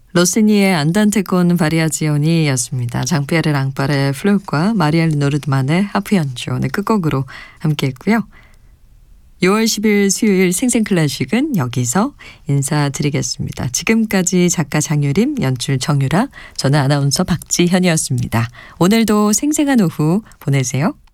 로시니의 안단테 콘 바리아지오니였습니다. 장피에르 랑파르의 플룻과 마리엘 노르드만의 하프 연주 오늘 끝곡으로 함께했고요. 6월 10일 수요일 생생클래식은 여기서 인사드리겠습니다. 지금까지 작가 장유림, 연출 정유라, 저는 아나운서 박지현이었습니다. 오늘도 생생한 오후 보내세요.